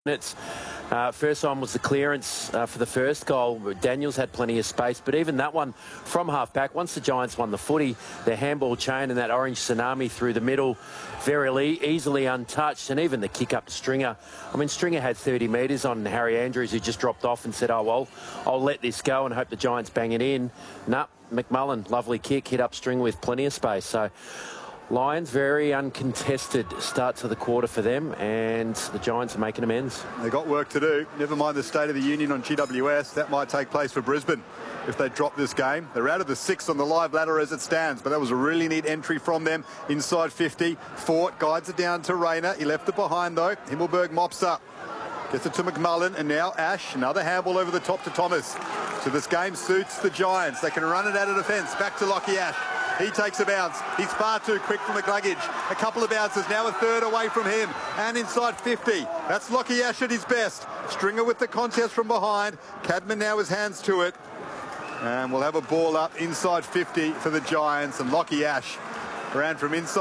minutes. First one was the clearance for the first goal. Daniels had plenty of space, but even that one from half-back, once the Giants won the footy, their handball chain and that orange tsunami through the middle, very easily untouched, and even the kick up to Stringer. I mean, Stringer had 30 metres on Harry Andrews, who just dropped off and said, oh, well, I'll let this go and hope the Giants bang it in. Nah, McMullen, lovely kick, hit up Stringer with plenty of space. So Lions, very uncontested start to the quarter for them, and the Giants are making amends. They've got work to do. Never mind the State of the Union on GWS. That might take place for Brisbane if they drop this game. They're out of the 6 on the live ladder as it stands, but that was a really neat entry from them inside 50. Fort guides it down to Rayner. He left it behind, though. Himmelberg mops up. Gets it to McMullen, and now Ash. Another handball over the top to Thomas. So this game suits the Giants. They can run it out of defence. Back to Lockie Ash. He takes a bounce. He's far too quick for McCluggage. A couple of bounces, now a third away from him. And inside 50. That's Lockie Ash at his best. Stringer with the contest from behind. Cadman now has hands to it. And we'll have a ball up inside 50 for the Giants. And Lockie Ash ran from inside.